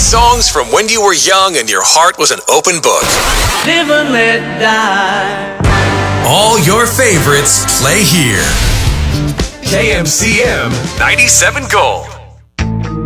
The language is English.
Songs from when you were young and your heart was an open book. Live and let die. All your favorites play here. KMCM 97 Gold.